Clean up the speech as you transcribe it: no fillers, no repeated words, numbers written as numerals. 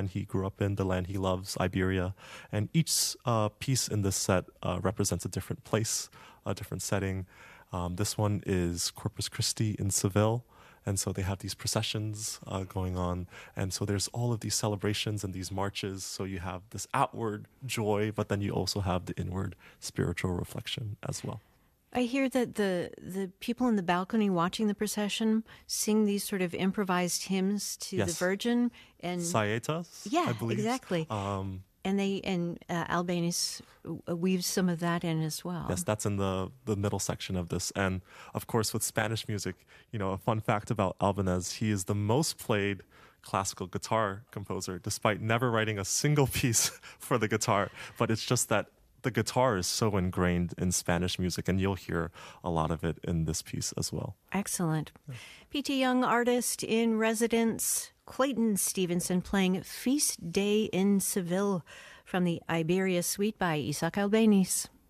land he grew up in, the land he loves, Iberia. And each piece in this set represents a different place, a different setting. This one is Corpus Christi in Seville. And so they have these processions going on. And so there's all of these celebrations and these marches. So you have this outward joy, but then you also have the inward spiritual reflection as well. I hear that the people in the balcony watching the procession sing these sort of improvised hymns to the Virgin. And Saetas, yeah, I believe. Exactly. And Albéniz weaves some of that in as well. Yes, that's in the middle section of this. And of course, with Spanish music, a fun fact about Albéniz, he is the most played classical guitar composer, despite never writing a single piece for the guitar. But it's just that the guitar is so ingrained in Spanish music, and you'll hear a lot of it in this piece as well. Excellent. P.T. Young, artist in residence, Clayton Stevenson, playing Feast Day in Seville from the Iberia Suite by Isaac Albéniz.